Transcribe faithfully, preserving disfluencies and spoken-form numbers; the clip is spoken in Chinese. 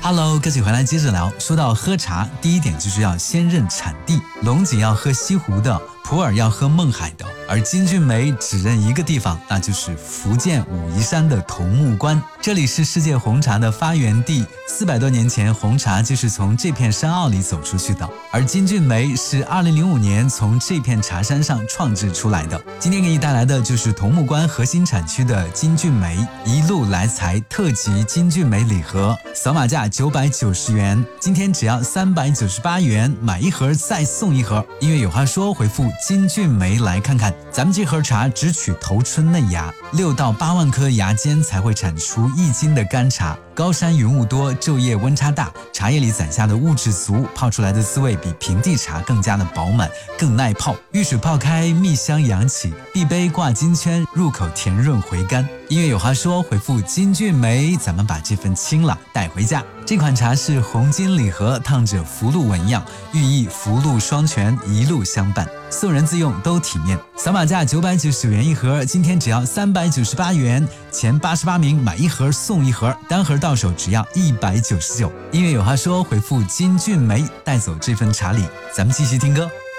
Hello， 歌曲回来接着聊。说到喝茶，第一点就是要先认产地，龙井要喝西湖的，普洱要喝勐海的，而金骏眉只认一个地方，那就是福建武夷山的桐木关。这里是世界红茶的发源地，四百多年前红茶就是从这片山坳里走出去的，而金骏眉是二零零五年从这片茶山上创制出来的。今天给你带来的就是桐木关核心产区的金骏眉一路来财特级金骏眉礼盒，扫码价九百九十元，今天只要三百九十八元，买一盒再送一盒。音乐有话说，回复金骏眉来看看。咱们这盒茶只取头春嫩芽，六到八万颗芽间才会产出一斤的干茶。高山云雾多，昼夜温差大，茶叶里攒下的物质足，泡出来的滋味比平地茶更加的饱满，更耐泡。遇水泡开，蜜香扬起，必杯挂金圈，入口甜润回甘。音乐有话说，回复金骏眉，咱们把这份清了带回家。这款茶是红金礼盒，烫着福禄纹样，寓意福禄双全，一路相伴。送人自用都体面，扫码价九百九十元一盒，今天只要三百九十八元，前八十八名买一盒送一盒，单盒到手只要一百九十九。音乐有话说，回复金骏眉带走这份茶礼，咱们继续听歌。